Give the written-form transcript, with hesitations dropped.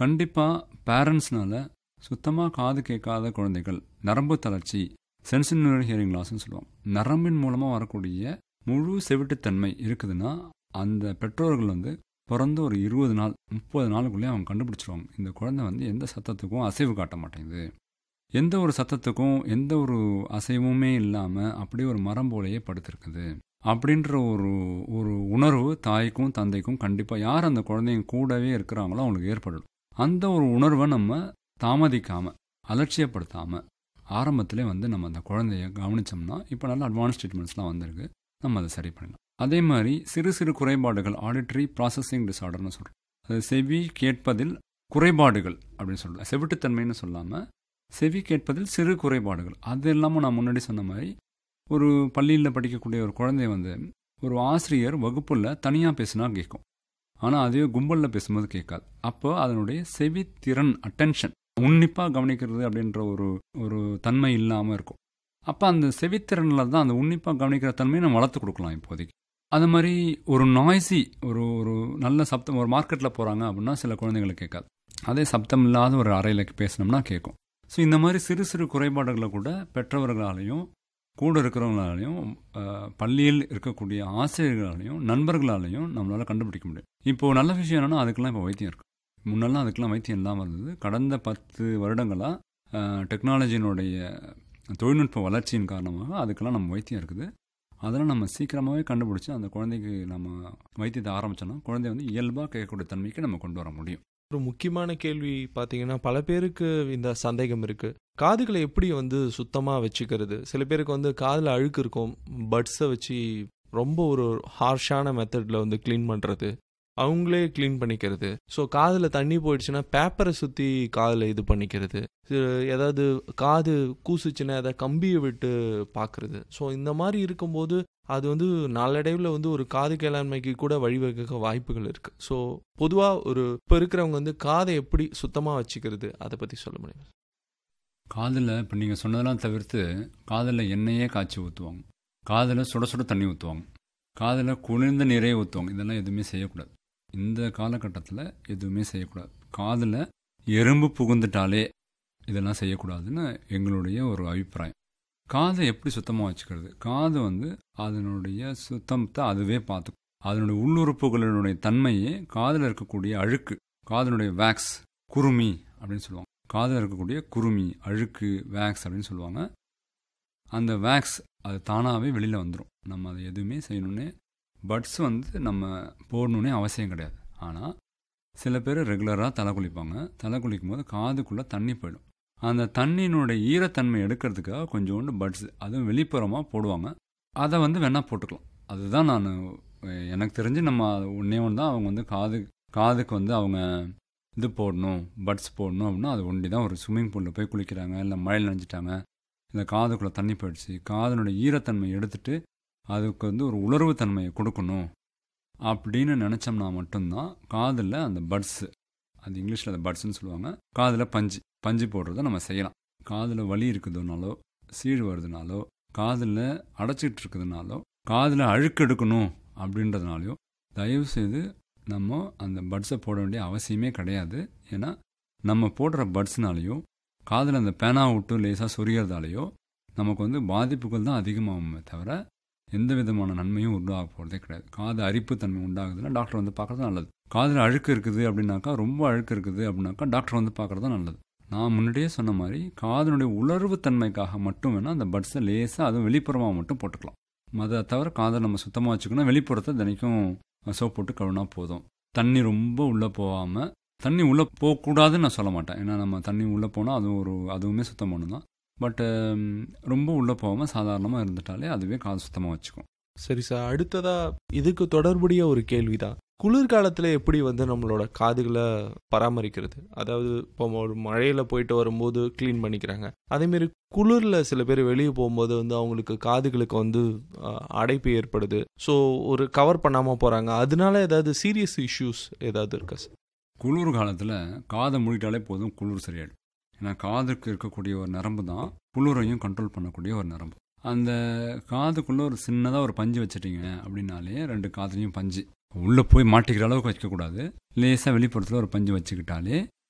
கண்டிப்பாக பேரண்ட்ஸ்னால சுத்தமாக காது கேட்காத குழந்தைகள், நரம்பு தளர்ச்சி, சென்சிட்டிவ் ஹியரிங் லாஸ்ன்னு சொல்லுவாங்க, நரம்பின் மூலமாக வரக்கூடிய முழு செவிட்டுத்தன்மை இருக்குதுன்னா அந்த பெற்றோர்கள் வந்து பிறந்து ஒரு 20 நாள் 30 நாளுக்குள்ளே அவங்க கண்டுபிடிச்சிருவாங்க. இந்த குழந்தை வந்து எந்த சத்தத்துக்கும் அசைவு காட்ட மாட்டேங்குது, எந்த ஒரு சத்தத்துக்கும் எந்த ஒரு அசைவுமே இல்லாமல் அப்படியே ஒரு மரம் போலையே படுத்திருக்குது அப்படின்ற ஒரு ஒரு உணர்வு தாய்க்கும் தந்தைக்கும் கண்டிப்பாக யார் அந்த குழந்தைங்க கூடவே இருக்கிறாங்களோ அவங்களுக்கு ஏற்படும். அந்த ஒரு உணர்வை நம்ம தாமதிக்காமல் அலட்சியப்படுத்தாமல் ஆரம்பத்திலே வந்து நம்ம அந்த குழந்தைய கவனித்தோம்னா இப்போ நல்ல அட்வான்ஸ் ட்ரீட்மெண்ட்ஸ்லாம் வந்திருக்கு, நம்ம அதை சரி பண்ணலாம். அதே மாதிரி சிறு சிறு குறைபாடுகள், ஆடிட்டரி ப்ராசஸிங் டிஸார்டர்னு சொல்கிறோம், அது செவி கேட்பதில் குறைபாடுகள் அப்படின்னு சொல்லலாம், செவிட்டுத்தன்மைன்னு சொல்லாமல் செவி கேட்பதில் சிறு குறைபாடுகள். அது இல்லாமல் நான் முன்னாடி சொன்ன மாதிரி ஒரு பள்ளியில் படிக்கக்கூடிய ஒரு குழந்தை வந்து ஒரு ஆசிரியர் வகுப்பில் தனியாக பேசினா கேட்கும், ஆனால் அதே கும்பலில் பேசும்போது கேட்காது. அப்போ அதனுடைய செவித்திறன், அட்டென்ஷன், உன்னிப்பாக கவனிக்கிறது அப்படின்ற ஒரு ஒரு தன்மை இல்லாமல் இருக்கும். அப்போ அந்த செவித்திறனில் தான் அந்த உன்னிப்பாக கவனிக்கிற தன்மையை நம்ம வளர்த்து கொடுக்கலாம் இப்போதைக்கு. அது மாதிரி ஒரு நாய்ஸி ஒரு ஒரு நல்ல சப்தம், ஒரு மார்க்கெட்டில் போகிறாங்க அப்படின்னா சில குழந்தைங்களுக்கு கேட்காது, அதே சப்தம் இல்லாத ஒரு அறையில் பேசினோம்னா கேட்கும். ஸோ இந்த மாதிரி சிறு சிறு குறைபாடுகளை கூட பெற்றவர்களாலையும் கூட இருக்கிறவங்களாலையும் பள்ளியில் இருக்கக்கூடிய ஆசிரியர்களாலையும் நண்பர்களாலையும் நம்மளால் கண்டுபிடிக்க முடியும். இப்போது நல்ல விஷயம் என்னென்னா அதுக்கெல்லாம் இப்போ வைத்தியம் இருக்குது. முன்னெல்லாம் அதுக்கெல்லாம் வைத்தியம் இல்லாமல் இருந்தது. கடந்த 10 வருடங்களாக டெக்னாலஜியினுடைய தொழில்நுட்ப வளர்ச்சியின் காரணமாக அதுக்கெல்லாம் நம்ம வைத்தியம் இருக்குது. அதெல்லாம் நம்ம சீக்கிரமாகவே கண்டுபிடிச்சி அந்த குழந்தைக்கு நம்ம வைத்தியத்தை ஆரம்பித்தோன்னா குழந்தை வந்து இயல்பாக கேட்கக்கூடிய தன்மைக்கு நம்ம கொண்டு வர முடியும். ஒரு முக்கியமான கேள்வி பார்த்தீங்கன்னா, பல பேருக்கு இந்த சந்தேகம் இருக்குது, காதுகளை எப்படி வந்து சுத்தமாக வச்சுக்கிறது. சில பேருக்கு வந்து காதில் அழுக்கு இருக்கும், பட்ஸை வச்சு ரொம்ப ஒரு ஹார்ஷான மெத்தடில் வந்து க்ளீன் பண்ணுறது, அவங்களே க்ளீன் பண்ணிக்கிறது. ஸோ காதில் தண்ணி போயிடுச்சுன்னா பேப்பரை சுற்றி காதில் இது பண்ணிக்கிறது, ஏதாவது காது கூசுச்சுன்னா அதை கம்பியை விட்டு பார்க்குறது. ஸோ இந்த மாதிரி இருக்கும்போது அது வந்து நாளடைவில் வந்து ஒரு காது கேளாண்மைக்கு கூட வழிவகுக்க வாய்ப்புகள் இருக்குது. ஸோ பொதுவாக ஒரு இப்போ இருக்கிறவங்க வந்து காதை எப்படி சுத்தமாக வச்சுக்கிறது அதை பற்றி சொல்ல முடியும்? காதில் இப்போ நீங்கள் சொன்னதெல்லாம் தவிர்த்து காதில் எண்ணெயே காய்ச்சி ஊற்றுவாங்க, காதில் சுட சுட தண்ணி ஊற்றுவாங்க, காதில் குளிர்ந்த நீரே ஊற்றுவாங்க. இதெல்லாம் எதுவுமே செய்யக்கூடாது. இந்த காலகட்டத்தில் எதுவுமே செய்யக்கூடாது. காதில் எறும்பு புகுந்துட்டாலே இதெல்லாம் செய்யக்கூடாதுன்னு எங்களுடைய ஒரு அபிப்பிராயம். காதை எப்படி சுத்தமாக வச்சுக்கிறது? காது வந்து அதனுடைய சுத்தத்தை அதுவே பார்த்துக்கும். அதனுடைய உள்ளுறுப்புகளினுடைய தன்மையே காதில் இருக்கக்கூடிய அழுக்கு, காதனுடைய வேக்ஸ், குருமி அப்படின்னு சொல்லுவாங்க. காதில் இருக்கக்கூடிய குருமி, அழுக்கு, வேக்ஸ் அப்படின்னு சொல்லுவாங்க. அந்த வேக்ஸ் அது தானாகவே வெளியில் வந்துடும். நம்ம அதை எதுவுமே செய்யணுன்னே, பட்ஸ் வந்து நம்ம போடணுன்னே அவசியம் கிடையாது. ஆனால் சில பேர் ரெகுலராக தலை குளிப்பாங்க. தலை குளிக்கும் போது காதுக்குள்ளே தண்ணி போயிடும். அந்த தண்ணியினுடைய ஈரத்தன்மை எடுக்கிறதுக்காக கொஞ்சோண்டு பட்ஸ் அதுவும் வெளிப்புறமாக போடுவாங்க. அதை வந்து வேணால் போட்டுக்கலாம். அதுதான் நான் எனக்கு தெரிஞ்சு நம்ம ஒன்றே ஒன்று தான் அவங்க வந்து காதுக்கு வந்து அவங்க இது போடணும், பட்ஸ் போடணும் அப்படின்னா அது ஒண்டி தான். ஒரு ஸ்விம்மிங் பூலில் போய் குளிக்கிறாங்க, இல்லை மழையில் நனைஞ்சிட்டாங்க, இல்லை காதுக்குள்ளே தண்ணி போயிடுச்சு, காதனுடைய ஈரத்தன்மை எடுத்துட்டு அதுக்கு வந்து ஒரு உலர்வு தன்மையை கொடுக்கணும் அப்படின்னு நினச்சோம்னா மட்டும்தான் காதில் அந்த பட்ஸு, அது இங்கிலீஷில் அந்த பட்ஸ்ன்னு சொல்லுவாங்க, காதில் பஞ்சு போடுறத நம்ம செய்யலாம். காதில் வலி இருக்குதுனாலோ, சீழ் வருதுனாலோ, காதில் அடைச்சிட்டு இருக்குதுனாலோ, காதில் அழுக்கு எடுக்கணும் அப்படின்றதுனாலையோ தயவுசெய்து நம்ம அந்த பட்ஸை போட வேண்டிய அவசியமே கிடையாது. ஏன்னா நம்ம போடுற பட்ஸ்னாலேயோ காதில் அந்த பேனா விட்டு லேசாக சொரியறதாலேயோ நமக்கு வந்து பாதிப்புகள் தான் அதிகமாகுமே தவிர எந்த விதமான நன்மையும் உண்டாக போகிறதே கிடையாது. காது அரிப்பு தன்மை உண்டாகுதுன்னா டாக்டர் வந்து பார்க்குறது நல்லது. காதில் அழுக்கு இருக்குது அப்படின்னாக்கா, ரொம்ப அழுக்கு இருக்குது அப்படின்னாக்கா டாக்டர் வந்து பார்க்குறது தான் நல்லது. நான் முன்னாடியே சொன்ன மாதிரி காதனுடைய உலர்வு தன்மைக்காக மட்டும் வேணால் அந்த பட்ஸை லேசாக அதுவும் வெளிப்புறமாக மட்டும் போட்டுக்கலாம். அதை தவிர காதை நம்ம சுத்தமாக வச்சுக்கணும். வெளிப்புறத்தை தினைக்கும் சோப் போட்டு கழுவினா போதும். தண்ணி ரொம்ப உள்ளே போகாமல், தண்ணி உள்ளே போகக்கூடாதுன்னு நான் சொல்ல மாட்டேன். ஏன்னா நம்ம தண்ணி உள்ளே போனால் அதுவுமே சுத்தம் பண்ணணும் தான். பட்டு ரொம்ப உள்ளே போகாமல் சாதாரணமாக இருந்துட்டாலே அதுவே காது சுத்தமாக வச்சுக்கும். சரி சார், அடுத்ததாக இதுக்கு தொடர்புடைய ஒரு கேள்வி தான், குளிர்காலத்தில் எப்படி வந்து நம்மளோட காதுகளை பராமரிக்கிறது? அதாவது இப்போ ஒரு மழையில் போயிட்டு வரும்போது க்ளீன் பண்ணிக்கிறாங்க, அதேமாரி குளிரில் சில பேர் வெளியே போகும்போது வந்து அவங்களுக்கு காதுகளுக்கு வந்து அடைப்பு ஏற்படுது, ஸோ ஒரு கவர் பண்ணாமல் போகிறாங்க, அதனால ஏதாவது சீரியஸ் இஷ்யூஸ் ஏதாவது இருக்கா சார்? குளிர் காலத்தில் காதை மூடிட்டாலே போதும், குளிர் சரியாயிடும். ஏன்னா காதுக்கு இருக்கக்கூடிய ஒரு நரம்பு தான் குளிரையும் கண்ட்ரோல் பண்ணக்கூடிய ஒரு நரம்பு. அந்த காதுக்குள்ளே ஒரு சின்னதாக ஒரு பஞ்சு வச்சுட்டிங்க அப்படின்னாலே 2 காதுலையும் பஞ்சு உள்ளே போய் மாட்டிக்கிற அளவுக்கு வைக்கக்கூடாது. லேசாக வெளிப்புறத்தில் ஒரு பஞ்சு வச்சுக்கிட்டாலே